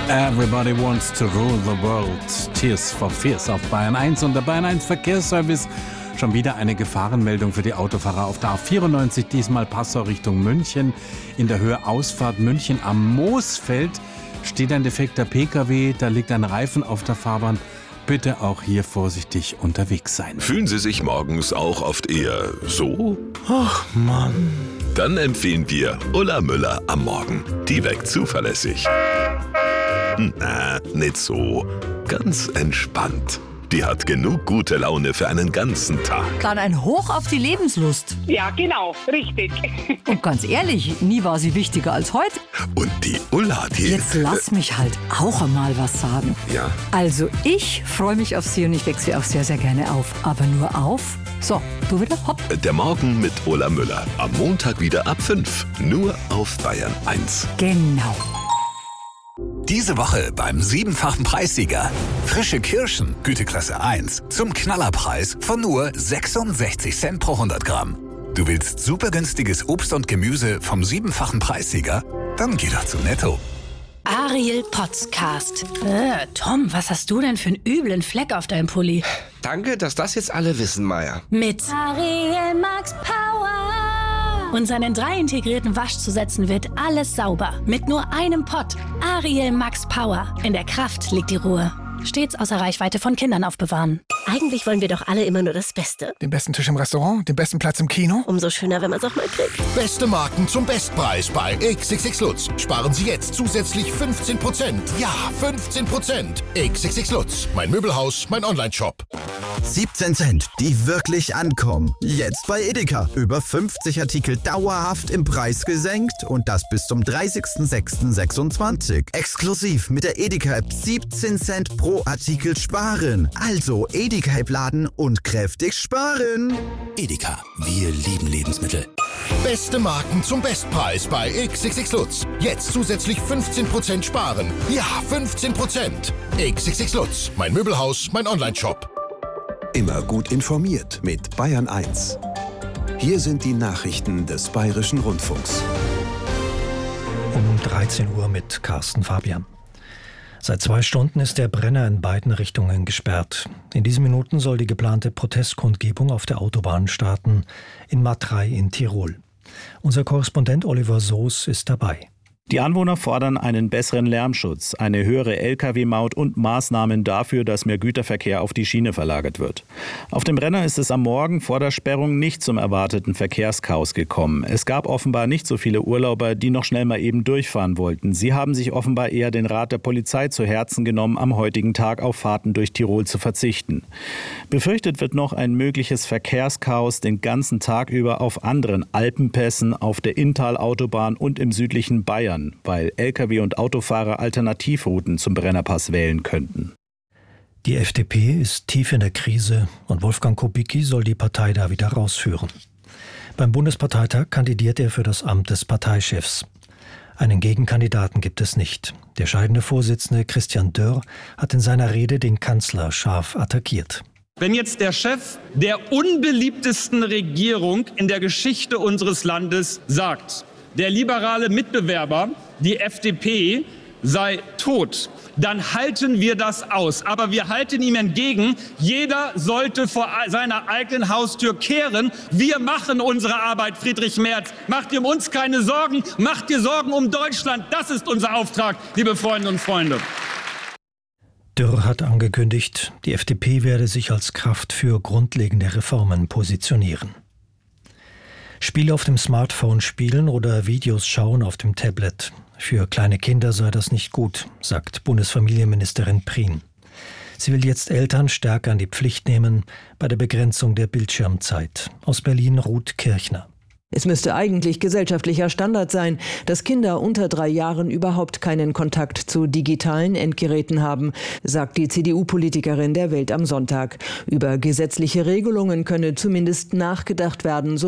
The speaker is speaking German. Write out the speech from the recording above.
Everybody wants to rule the world. Tears for Fears auf Bayern 1 und der Bayern 1 Verkehrsservice. Schon wieder eine Gefahrenmeldung für die Autofahrer auf der A94, diesmal Passau Richtung München. In der Höhe Ausfahrt München am Moosfeld steht ein defekter Pkw, da liegt ein Reifen auf der Fahrbahn. Bitte auch hier vorsichtig unterwegs sein. Fühlen Sie sich morgens auch oft eher so? Ach Mann. Dann empfehlen wir Ulla Müller am Morgen. Die weckt zuverlässig. Na, nicht so. Ganz entspannt. Die hat genug gute Laune für einen ganzen Tag. Dann ein Hoch auf die Lebenslust. Ja, genau, richtig. Und ganz ehrlich, nie war sie wichtiger als heute. Und die Ulla, die... Jetzt lass mich halt auch einmal was sagen. Ja. Also ich freue mich auf sie und ich wecke sie auch sehr, sehr gerne auf. Aber nur auf. So, du wieder hopp. Der Morgen mit Ulla Müller. Am Montag wieder ab 5. Nur auf Bayern 1. Genau. Diese Woche beim 7-fachen Preissieger. Frische Kirschen, Güteklasse 1, zum Knallerpreis von nur 66 Cent pro 100 Gramm. Du willst super günstiges Obst und Gemüse vom 7-fachen Preissieger? Dann geh doch zu Netto. Ariel Podcast. Tom, was hast du denn für einen üblen Fleck auf deinem Pulli? Danke, dass das jetzt alle wissen, Maya. Mit Ariel Max Power. Und seinen 3 integrierten Waschzusätzen wird alles sauber. Mit nur einem Pott. Ariel Max Power. In der Kraft liegt die Ruhe. Stets außer Reichweite von Kindern aufbewahren. Eigentlich wollen wir doch alle immer nur das Beste. Den besten Tisch im Restaurant, den besten Platz im Kino. Umso schöner, wenn man es auch mal kriegt. Beste Marken zum Bestpreis bei XXX Lutz. Sparen Sie jetzt zusätzlich 15%. Ja, 15%. XXX Lutz. Mein Möbelhaus, mein Onlineshop. 17 Cent, die wirklich ankommen. Jetzt bei Edeka. Über 50 Artikel dauerhaft im Preis gesenkt und das bis zum 30.06.26. Exklusiv mit der Edeka-App 17 Cent pro Artikel sparen. Also Edeka-App laden und kräftig sparen. Edeka, wir lieben Lebensmittel. Beste Marken zum Bestpreis bei XXX Lutz. Jetzt zusätzlich 15% sparen. Ja, 15%. XXX Lutz. Mein Möbelhaus, mein Onlineshop. Immer gut informiert mit Bayern 1. Hier sind die Nachrichten des Bayerischen Rundfunks. Um 13 Uhr mit Carsten Fabian. Seit 2 Stunden ist der Brenner in beiden Richtungen gesperrt. In diesen Minuten soll die geplante Protestkundgebung auf der Autobahn starten, in Matrei in Tirol. Unser Korrespondent Oliver Soos ist dabei. Die Anwohner fordern einen besseren Lärmschutz, eine höhere Lkw-Maut und Maßnahmen dafür, dass mehr Güterverkehr auf die Schiene verlagert wird. Auf dem Brenner ist es am Morgen vor der Sperrung nicht zum erwarteten Verkehrschaos gekommen. Es gab offenbar nicht so viele Urlauber, die noch schnell mal eben durchfahren wollten. Sie haben sich offenbar eher den Rat der Polizei zu Herzen genommen, am heutigen Tag auf Fahrten durch Tirol zu verzichten. Befürchtet wird noch ein mögliches Verkehrschaos den ganzen Tag über auf anderen Alpenpässen, auf der Inntal-Autobahn und im südlichen Bayern, weil Lkw- und Autofahrer Alternativrouten zum Brennerpass wählen könnten. Die FDP ist tief in der Krise und Wolfgang Kubicki soll die Partei da wieder rausführen. Beim Bundesparteitag kandidiert er für das Amt des Parteichefs. Einen Gegenkandidaten gibt es nicht. Der scheidende Vorsitzende Christian Dörr hat in seiner Rede den Kanzler scharf attackiert. Wenn jetzt der Chef der unbeliebtesten Regierung in der Geschichte unseres Landes sagt, der liberale Mitbewerber, die FDP, sei tot, dann halten wir das aus. Aber wir halten ihm entgegen, jeder sollte vor seiner eigenen Haustür kehren. Wir machen unsere Arbeit, Friedrich Merz. Macht ihr um uns keine Sorgen, macht ihr Sorgen um Deutschland. Das ist unser Auftrag, liebe Freundinnen und Freunde. Dürr hat angekündigt, die FDP werde sich als Kraft für grundlegende Reformen positionieren. Spiele auf dem Smartphone spielen oder Videos schauen auf dem Tablet. Für kleine Kinder sei das nicht gut, sagt Bundesfamilienministerin Prien. Sie will jetzt Eltern stärker an die Pflicht nehmen bei der Begrenzung der Bildschirmzeit. Aus Berlin Ruth Kirchner. Es müsste eigentlich gesellschaftlicher Standard sein, dass Kinder unter 3 Jahren überhaupt keinen Kontakt zu digitalen Endgeräten haben, sagt die CDU-Politikerin der Welt am Sonntag. Über gesetzliche Regelungen könne zumindest nachgedacht werden, so